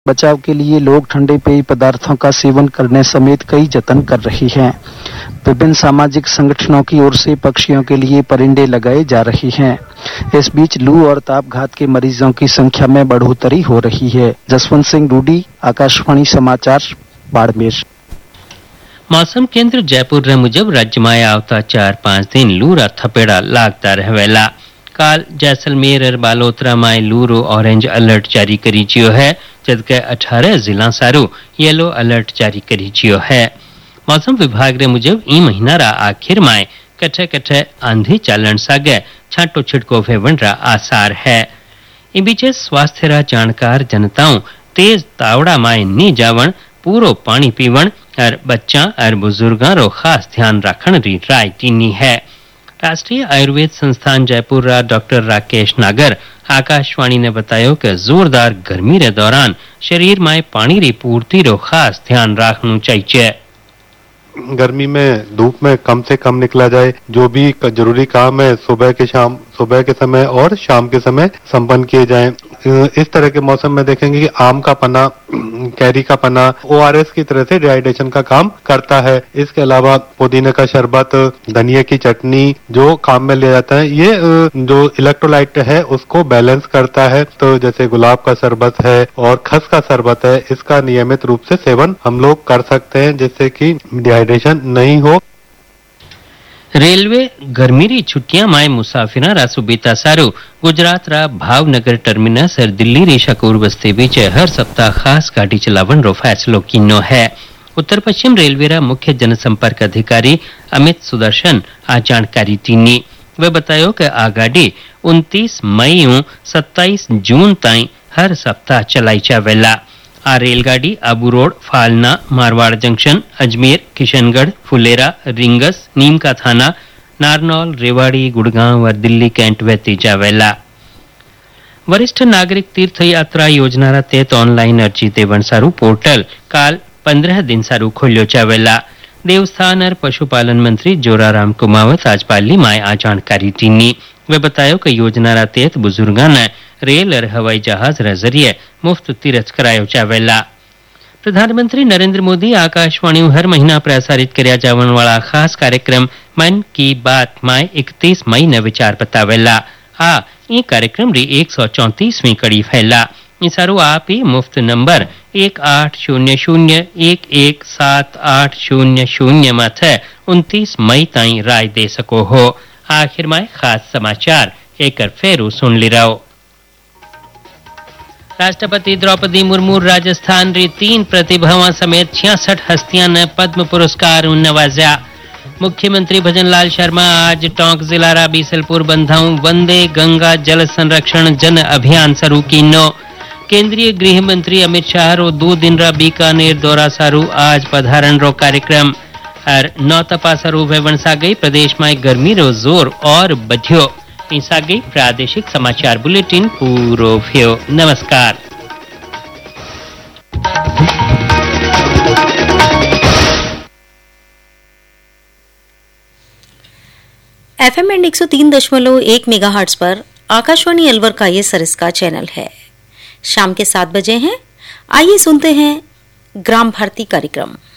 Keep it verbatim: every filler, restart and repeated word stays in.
बचाव के लिए लोग ठंडे पेय पदार्थों का सेवन करने समेत कई जतन कर रही हैं। विभिन्न सामाजिक संगठनों की ओर से पक्षियों के लिए परिंदे लगाए जा रही हैं। इस बीच लू और तापघात के मरीजों की संख्या में बढ़ोतरी हो रही है। जसवंत सिंह रूडी, आकाशवाणी समाचार, बाड़मेर। मौसम केंद्र जयपुर मुजब राज्य में आवता चार पांच दिन लू रा थपेड़ा लागता रहेला। काल जैसलमेर और बालोतरा में लू रो ऑरेंज अलर्ट जारी करी जियो है, जबकि अठारह जिला सारू येलो अलर्ट जारी करी जियो है। मौसम विभाग रे मुजब ई महीना रा आखिर में कठे कठे आंधी चालन सागे छांटो छिड़को वेवन रा आसार है। इ बीचे स्वास्थ्य रा जानकार जनताओं तेज तावड़ा में नी जावन, पूरो पानी पीवन और बच्चा और बुजुर्गों रो खास ध्यान रखने री राय टीनी है। राष्ट्रीय आयुर्वेद संस्थान जयपुर रा डॉक्टर राकेश नागर आकाशवाणी ने बताया कि जोरदार गर्मी के दौरान शरीर में पानी री पूर्ति रो खास ध्यान रखना चाहिए। गर्मी में धूप में कम से कम निकला जाए। जो भी जरूरी काम है सुबह के शाम सुबह के समय और शाम के समय संपन्न किए जाएं। इस तरह के मौसम में देखेंगे कि आम का पन्ना, कैरी का पन्ना ओआरएस की तरह से डिहाइड्रेशन का काम करता है। इसके अलावा पुदीने का शरबत, धनिया की चटनी जो काम में लिया जाता है, ये जो इलेक्ट्रोलाइट है उसको बैलेंस करता है। तो जैसे गुलाब का शरबत है और खस का शरबत है, इसका नियमित रूप से सेवन हम लोग कर सकते हैं जिससे कि डिहाइड्रेशन नहीं हो। रेलवे गर्मी री छुट्टियां में मुसाफिरा रा सुबीता सारू गुजरात रा भावनगर टर्मिनस और दिल्ली री शकूर बस्ती बीच हर सप्ताह खास गाड़ी चलावन रो फैसलो किनो है। उत्तर पश्चिम रेलवे रा मुख्य जनसंपर्क अधिकारी अमित सुदर्शन आ जानकारी दीनी। वे बतायो कि आ गाड़ी उनतीस मई और सत्ताईस जून ताई हर सप्ताह चलाई जावेला। आ रेलगाड़ी Abu road, Falna, Marwar junction, Ajmer, Kishangarh, Phulera, rings, नीम का थाना, नारनौल, रेवाड़ी, गुड़गांव और दिल्ली कैंट वेती जावेला। वरिष्ठ नागरिक तीर्थ यात्रा योजना रा तेत ऑनलाइन अर्जी देवन सारू पोर्टल काल पंद्रह दिन सारू खोल्यो जावेला। देवस्थान और पशुपालन मंत्री जोराराम कुमावत आज पाली में आ जानकारी दीनी। वे बतायो कि योजना रा तेत बुजुर्गों ने रेल और हवाई जहाज रे जरिए मुफ्त तीर्थ करायो जावेला। प्रधानमंत्री नरेंद्र मोदी आकाशवाणी हर महीना प्रसारित करया जावन वाला खास कार्यक्रम मन की बात में इकतीस मई ने विचार बतावेला। आ ये कार्यक्रम री एक सौ चौंतीसवीं कड़ी फैला। इसारू आप ही मुफ्त नंबर एक आठ शून्य शून्य एक एक सात आठ शून्य शून्य माथे उनतीस मई ताई राय दे सको हो। आखिर में खास समाचार एक फेरू सुन ली रहो। राष्ट्रपति द्रौपदी मुर्मू राजस्थान री तीन प्रतिभावां समेत छियासठ हस्तियां ने पद्म पुरस्कार नवाजा। मुख्यमंत्री भजनलाल शर्मा आज टोंक जिला रा बीसलपुर बंधाऊ वंदे गंगा जल संरक्षण जन अभियान शुरू कीनो। केंद्रीय गृह मंत्री अमित शाह रो दो दिन रा बीकानेर दौरा सारू आज पधारण रो कार्यक्रम और नौ तपा सारू वेवन सागई प्रदेश में गर्मी रो जोर और बधियो। सागई प्रादेशिक समाचार बुलेटिन पूरो भ्यो। नमस्कार। एफएम एंड एक सौ तीन दशमलव एक मेगाहर्ट्ज पर आकाशवाणी अलवर का ये सरिस्का चैनल है। शाम के सात बजे हैं। आइए सुनते हैं ग्राम भारती कार्यक्रम।